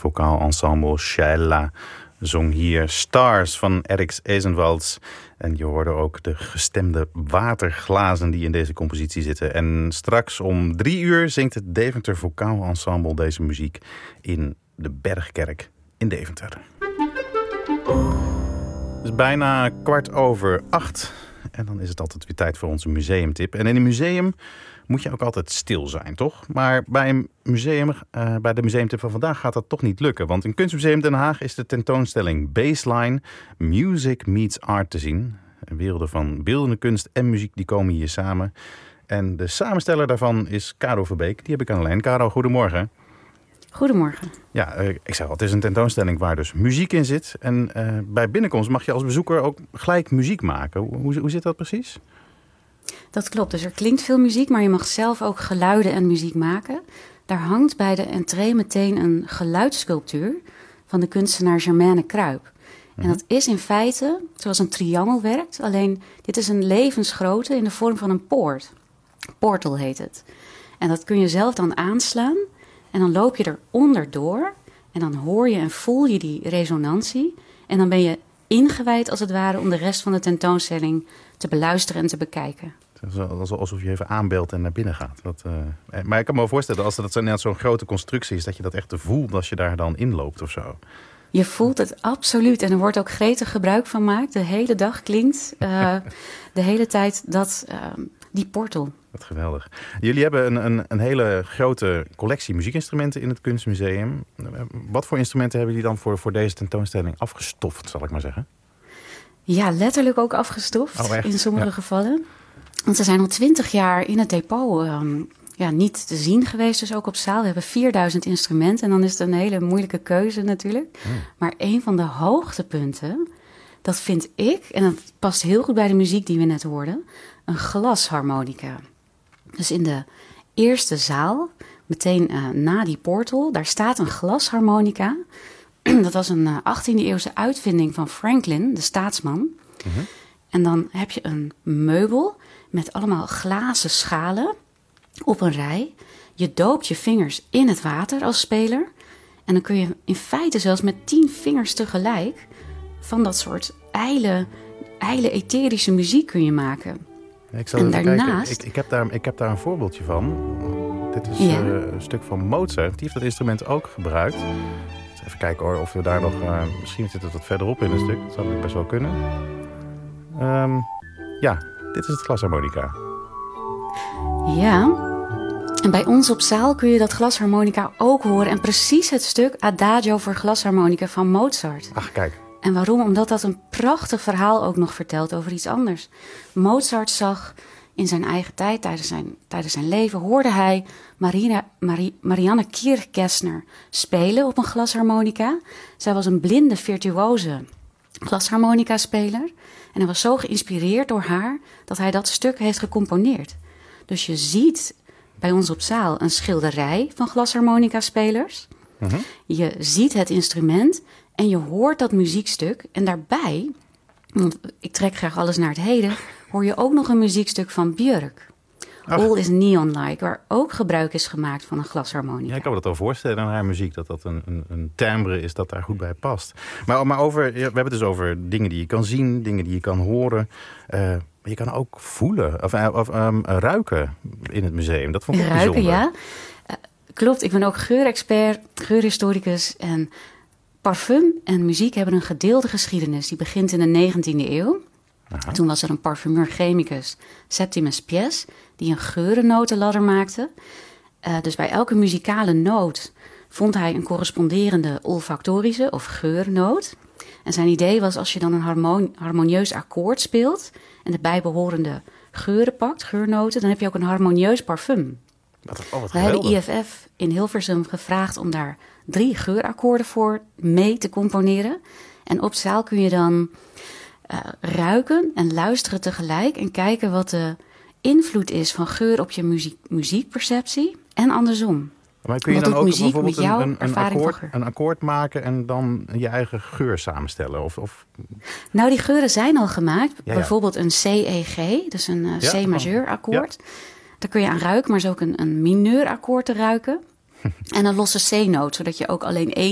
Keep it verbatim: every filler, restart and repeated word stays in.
vocaal ensemble Shaella zong hier Stars van Eriks Ezenwalds. En je hoorde ook de gestemde waterglazen die in deze compositie zitten. En straks om drie uur zingt het Deventer Vocaal Ensemble deze muziek in de Bergkerk in Deventer. Het is bijna kwart over acht. En dan is het altijd weer tijd voor onze museumtip. En in een museum moet je ook altijd stil zijn, toch? Maar bij, een museum, uh, bij de museumtip van vandaag gaat dat toch niet lukken. Want in Kunstmuseum Den Haag is de tentoonstelling Baseline Music Meets Art te zien. Werelden van beeldende kunst en muziek die komen hier samen. En de samensteller daarvan is Caro Verbeek. Die heb ik aan de lijn. Caro, goedemorgen. Goedemorgen. Ja, uh, ik zeg al, het is een tentoonstelling waar dus muziek in zit. En uh, bij binnenkomst mag je als bezoeker ook gelijk muziek maken. Hoe, hoe zit dat precies? Dat klopt. Dus er klinkt veel muziek, maar je mag zelf ook geluiden en muziek maken. Daar hangt bij de entree meteen een geluidssculptuur van de kunstenaar Germaine Kruip. En dat is in feite zoals een triangel werkt. Alleen dit is een levensgrote in de vorm van een poort. Portal heet het. En dat kun je zelf dan aanslaan. En dan loop je eronder door. En dan hoor je en voel je die resonantie. En dan ben je ingewijd als het ware om de rest van de tentoonstelling te beluisteren en te bekijken. Het is alsof je even aanbelt en naar binnen gaat. Dat, uh, maar ik kan me wel voorstellen, als dat net zo'n grote constructie is, dat je dat echt voelt als je daar dan inloopt of zo. Je voelt het absoluut. En er wordt ook gretig gebruik van gemaakt. De hele dag klinkt uh, de hele tijd dat, uh, die portal. Wat geweldig. Jullie hebben een, een, een hele grote collectie muziekinstrumenten in het Kunstmuseum. Wat voor instrumenten hebben jullie dan voor, voor deze tentoonstelling afgestoft, zal ik maar zeggen? Ja, letterlijk ook afgestoft oh, in sommige ja. gevallen. Want ze zijn al twintig jaar in het depot um, ja, niet te zien geweest, dus ook op zaal. We hebben vierduizend instrumenten en dan is het een hele moeilijke keuze natuurlijk. Hmm. Maar een van de hoogtepunten, dat vind ik, en dat past heel goed bij de muziek die we net hoorden, een glasharmonica. Dus in de eerste zaal, meteen uh, na die portal, daar staat een glasharmonica. Dat was een uh, achttiende eeuwse uitvinding van Franklin, de staatsman. Mm-hmm. En dan heb je een meubel met allemaal glazen schalen op een rij. Je doopt je vingers in het water als speler. En dan kun je in feite zelfs met tien vingers tegelijk van dat soort ijle, ijle etherische muziek kun je maken. Ik zal en daarnaast... Ik, ik, heb daar, ik heb daar een voorbeeldje van. Dit is ja. uh, een stuk van Mozart. Die heeft dat instrument ook gebruikt. Even kijken hoor, of we daar nog... Uh, misschien zit het wat verderop in een stuk. Dat zou best wel kunnen. Um, ja, dit is het glasharmonica. Ja, en bij ons op zaal kun je dat glasharmonica ook horen. En precies het stuk Adagio voor glasharmonica van Mozart. Ach, kijk. En waarom? Omdat dat een prachtig verhaal ook nog vertelt over iets anders. Mozart zag in zijn eigen tijd, tijdens zijn, tijdens zijn leven, hoorde hij Marina, Marie, Marianne Kirchgessner spelen op een glasharmonica. Zij was een blinde virtuose glasharmonica-speler. En hij was zo geïnspireerd door haar dat hij dat stuk heeft gecomponeerd. Dus je ziet bij ons op zaal een schilderij van glasharmonica-spelers. Mm-hmm. Je ziet het instrument en je hoort dat muziekstuk. En daarbij, want ik trek graag alles naar het heden, hoor je ook nog een muziekstuk van Björk. Ach. All is Neon-like, waar ook gebruik is gemaakt van een glasharmonica. Ja, ik kan me dat wel voorstellen aan haar muziek, dat dat een, een, een timbre is dat daar goed bij past. Maar, maar over, we hebben het dus over dingen die je kan zien, dingen die je kan horen. Uh, maar je kan ook voelen of, of um, ruiken in het museum. Dat vond ik ruiken, bijzonder. Ja. Uh, klopt, ik ben ook geurexpert, geurhistoricus. En parfum en muziek hebben een gedeelde geschiedenis. Die begint in de negentiende eeuw. Aha. Toen was er een parfumeur-chemicus, Septimus Pies, die een geurennotenladder maakte. Uh, dus bij elke muzikale noot vond hij een corresponderende olfactorische of geurnoot. En zijn idee was, als je dan een harmon- harmonieus akkoord speelt en de bijbehorende geuren pakt, geurnoten, dan heb je ook een harmonieus parfum. Wat, oh, wat We hebben I F F in Hilversum gevraagd om daar drie geurakkoorden voor mee te componeren. En op zaal kun je dan uh, ruiken en luisteren tegelijk en kijken wat de invloed is van geur op je muziek, muziekperceptie en andersom. Maar kun je wat dan ook muziek bijvoorbeeld met jouw een, een, ervaring akkoord, van geur? een akkoord maken en dan je eigen geur samenstellen? Of, of... Nou, die geuren zijn al gemaakt. Ja, ja. Bijvoorbeeld een C E G, dus een uh, ja, C-majeur akkoord. Ja. Daar kun je aan ruiken, maar is ook een, een mineur akkoord te ruiken. En een losse C-noot, zodat je ook alleen één